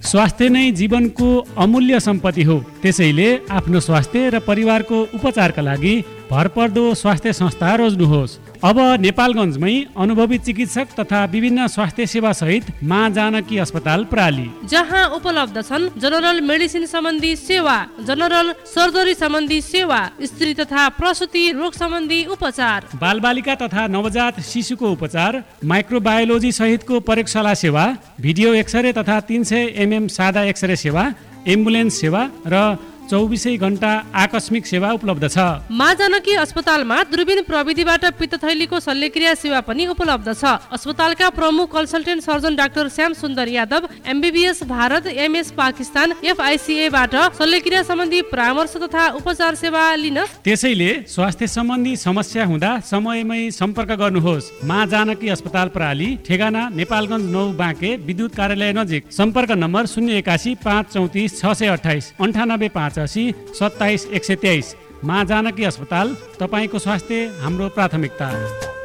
स्वास्थ्य नै जीवनको अमूल्य सम्पत्ति हो। त्यसैले आफ्नो स्वास्थ्य र परिवारको उपचारका लागि भरपर्दो स्वास्थ्य संस्था रोज्नुहोस्। अब नेपालगञ्जमै अनुभवी चिकित्सक तथा विभिन्न स्वास्थ्य सेवा सहित माँ जानकी अस्पताल प्राली, जहाँ उपलब्ध छन् जनरल मेडिसिन सम्बन्धी सेवा, जनरल सर्जरी सम्बन्धी सेवा, स्त्री तथा प्रसुति रोग सम्बन्धी उपचार, बालबालिका तथा नवजात शिशुको उपचार, माइक्रोबायोलोजी सहितको प्रयोगशाला सेवा, भिडियो एक्सरे तथा 300 mm सादा एक्सरे सेवा, एम्बुलेन्स सेवा र 24 घण्टा आकस्मिक सेवा उपलब्ध छ। माँ जानकी अस्पतालमा दूरबीन प्रविधिबाट पित्तथैलीको शल्यक्रिया सेवा पनि उपलब्ध छ। अस्पतालका प्रमुख कन्सल्टेन्ट सर्जन डाक्टर श्याम सुन्दर Yadav, MBBS Bharat, MS Pakistan, FICA बाट शल्यक्रिया सम्बन्धी परामर्श तथा उपचार सेवा लिन। त्यसैले स्वास्थ्य सम्बन्धी समस्या हुँदा समयमै सम्पर्क गर्नुहोस्। माँ जानकी अस्पताल प्राली, ठेगाना नेपालगञ्ज 9 बाँके, विद्युत कार्यालय नजिक। सम्पर्क नम्बर 081 534 628 98 587 123। माँ जानकी अस्पताल, तपाईको स्वास्थ्य हाम्रो प्राथमिकता।